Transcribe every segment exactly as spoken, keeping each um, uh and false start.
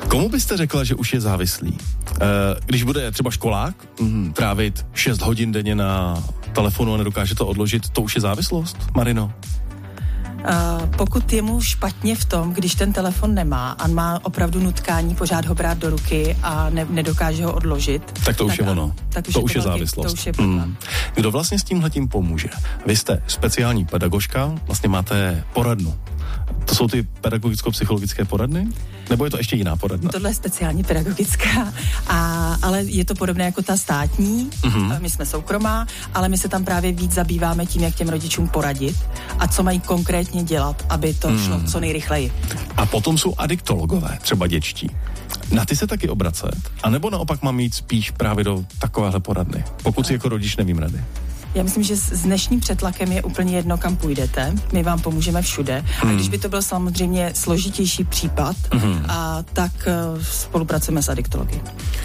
Komu byste řekla, že už je závislý? Když bude třeba školák trávit šest hodin denně na telefonu a nedokáže to odložit, to už je závislost, Marino? Uh, pokud je mu špatně v tom, když ten telefon nemá a má opravdu nutkání pořád ho brát do ruky a ne, nedokáže ho odložit, tak to už tak je ono. Tak už to je už to je velký, závislost. To už je problém. Hmm. Kdo vlastně s tímhletím pomůže? Vy jste speciální pedagožka, vlastně máte poradnu. To jsou ty pedagogicko-psychologické poradny? Nebo je to ještě jiná poradna? Tohle je speciální pedagogická, a, ale je to podobné jako ta státní. Mm-hmm. My jsme soukromá, ale my se tam právě víc zabýváme tím, jak těm rodičům poradit a co mají konkrétně dělat, aby to mm. šlo co nejrychleji. A potom jsou adiktologové, třeba dětští. Na ty se taky obracet? A nebo naopak mám jít spíš právě do takovéhle poradny? Pokud si jako rodič nevím rady. Já myslím, že s dnešním přetlakem je úplně jedno, kam půjdete. My vám pomůžeme všude. Hmm. A když by to byl samozřejmě složitější případ, hmm. a, tak uh, spolupracujeme s adiktology.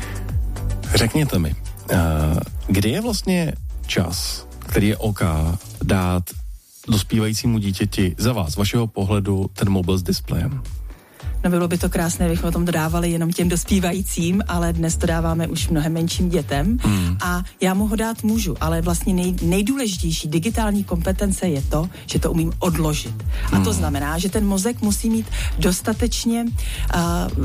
Řekněte mi, uh, kdy je vlastně čas, který je OK dát dospívajícímu dítěti za vás, z vašeho pohledu, ten mobil s displejem? No bylo by to krásné, kdybychom o tom dodávali jenom těm dospívajícím, ale dnes to dáváme už mnohem menším dětem hmm. a já mu ho dát můžu, ale vlastně nej, nejdůležitější digitální kompetence je to, že to umím odložit. Hmm. A to znamená, že ten mozek musí mít dostatečně uh,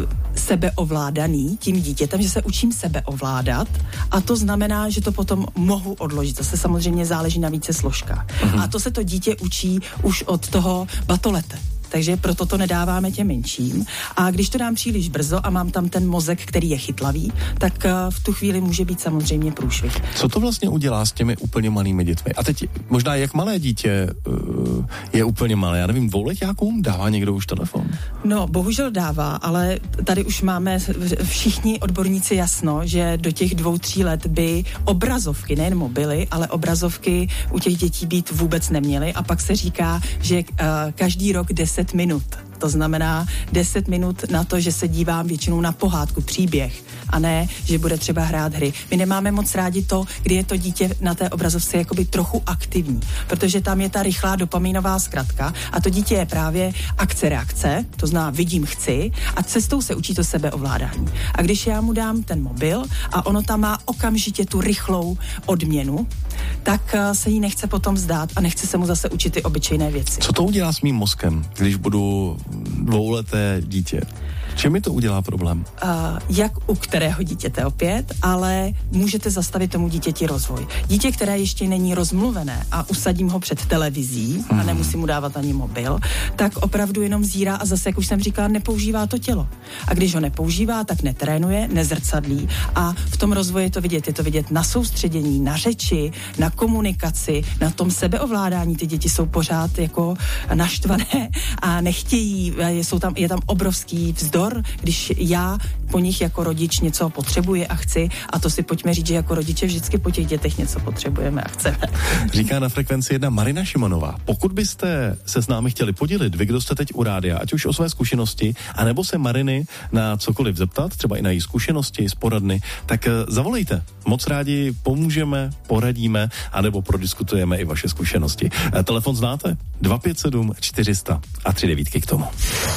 sebeovládaný tím dítětem, že se učím sebeovládat a to znamená, že to potom mohu odložit. Zase samozřejmě záleží na více složkách. Hmm. A to se to dítě učí už od toho batolete. Takže proto to nedáváme těm menším. A když to dám příliš brzo a mám tam ten mozek, který je chytlavý, tak uh, v tu chvíli může být samozřejmě průšvih. Co to vlastně udělá s těmi úplně malými dětmi? A teď možná jak malé dítě uh, je úplně malé, já nevím, dvouletákům dává někdo už telefon? No, bohužel dává, ale tady už máme všichni odborníci jasno, že do těch dvou, tří let by obrazovky, nejen mobily, ale obrazovky u těch dětí být vůbec neměly a pak se říká, že uh, každý rok deset minut. To znamená deset minut na to, že se dívám většinou na pohádku, příběh, a ne, že bude třeba hrát hry. My nemáme moc rádi to, kdy je to dítě na té obrazovce jakoby trochu aktivní, protože tam je ta rychlá dopaminová zkratka a to dítě je právě akce-reakce, to znamená vidím, chci a cestou se učí to sebeovládání. A když já mu dám ten mobil a ono tam má okamžitě tu rychlou odměnu, tak se jí nechce potom vzdát a nechce se mu zase učit ty obyčejné věci. Co to udělá s mým mozkem, když budu dvouleté dítě? Čem mi to udělá problém? Uh, jak u kterého dítěte opět, ale můžete zastavit tomu dítěti rozvoj. Dítě, které ještě není rozmluvené a usadím ho před televizí hmm. a nemusím mu dávat ani mobil, tak opravdu jenom zírá a zase, jak už jsem říkala, nepoužívá to tělo. A když ho nepoužívá, tak netrénuje, nezrcadlí a v tom rozvoji je to vidět. Je to vidět na soustředění, na řeči, na komunikaci, na tom sebeovládání. Ty děti jsou pořád jako naštvané a nechtějí, jsou tam, je tam obrovský vzdor, když já po nich jako rodič něco potřebuji a chci, a to si pojďme říct, že jako rodiče vždycky po těch dětech něco potřebujeme a chceme. Říká na Frekvenci jedna Marina Šimonová. Pokud byste se s námi chtěli podělit, vy, kdo jste teď u rádia, ať už o své zkušenosti, anebo se Mariny na cokoliv zeptat, třeba i na její zkušenosti z poradny, tak zavolejte. Moc rádi pomůžeme, poradíme, anebo prodiskutujeme i vaše zkušenosti. Telefon znáte? dva pět sedm čtyři sta a tři devítky k tomu.